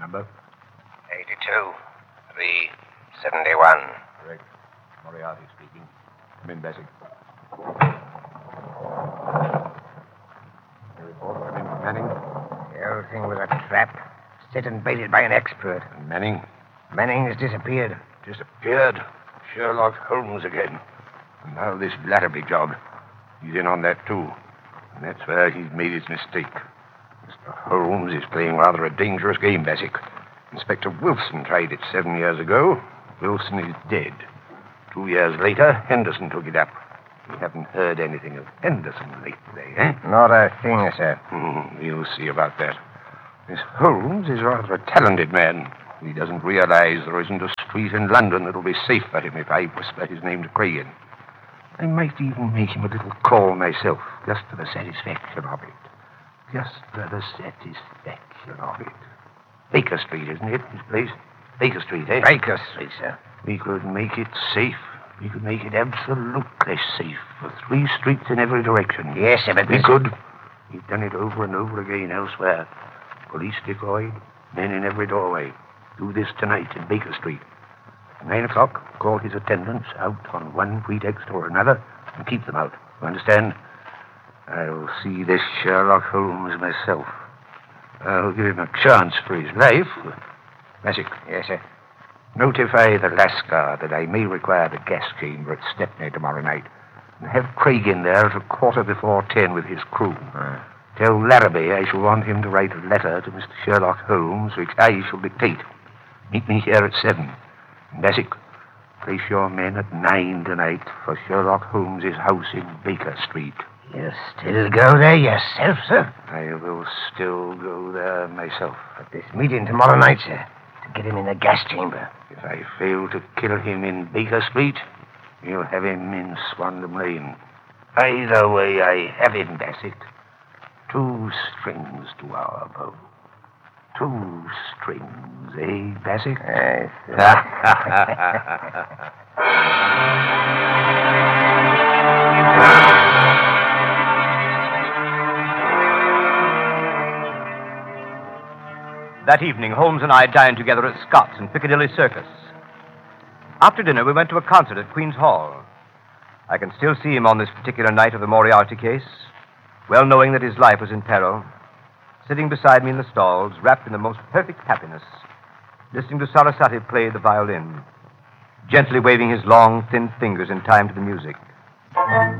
Number? 82. 371. Correct. Moriarty speaking. Come in, Bessie. Your report, come in, Manning. The whole thing was a trap, set and baited by an expert. And Manning? Manning has disappeared. Disappeared? Sherlock Holmes again. And now this Larrabee job. He's in on that, too. And that's where he's made his mistake. Mr. Holmes is playing rather a dangerous game, Bassett. Inspector Wilson tried it 7 years ago. Wilson is dead. 2 years later, Henderson took it up. We haven't heard anything of Henderson lately, eh? Not a thing, sir. We'll see about that. This Holmes is rather a talented man. He doesn't realize there isn't a street in London that'll be safe for him if I whisper his name to Cregan. I might even make him a little call myself, just for the satisfaction of it. Just for the satisfaction of it. Baker Street, isn't it, his place? Baker Street, eh? Baker Street, sir. We could make it safe. We could make it absolutely safe for 3 streets in every direction. Yes, sir, but we could. We've done it over and over again elsewhere. Police deployed, men in every doorway. Do this tonight in Baker Street. At 9 o'clock, call his attendants out on one pretext or another and keep them out. You understand? I'll see this Sherlock Holmes myself. I'll give him a chance for his life. Bassett. Yes, sir. Notify the Lascar that I may require the gas chamber at Stepney tomorrow night. And have Craig in there at 10:15 with his crew. Tell Larrabee I shall want him to write a letter to Mr. Sherlock Holmes, which I shall dictate. Meet me here at 7. And Bassett, place your men at 9 tonight for Sherlock Holmes' house in Baker Street. You still go there yourself, sir? I will still go there myself. At this meeting tomorrow night, sir, to get him in the gas chamber. If I fail to kill him in Baker Street, you'll have him in Swanham Lane. Either way, I have him, Bassett. 2 strings to our bow. 2 strings, eh, Bassett? Yes, sir. That evening, Holmes and I dined together at Scott's in Piccadilly Circus. After dinner, we went to a concert at Queen's Hall. I can still see him on this particular night of the Moriarty case, well knowing that his life was in peril, sitting beside me in the stalls, wrapped in the most perfect happiness, listening to Sarasate play the violin, gently waving his long, thin fingers in time to the music.